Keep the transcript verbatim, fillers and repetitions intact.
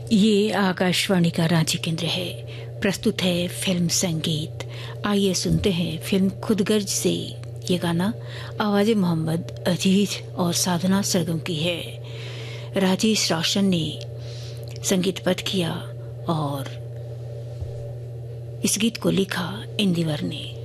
ये आकाशवाणी का रांची केंद्र है। प्रस्तुत है फिल्म संगीत। आइए सुनते हैं फिल्म खुदगर्ज से ये गाना। आवाज़ मोहम्मद अजीज और साधना सरगम की है। राजेश रोशन ने संगीतबद्ध किया और इस गीत को लिखा इंदिवर ने।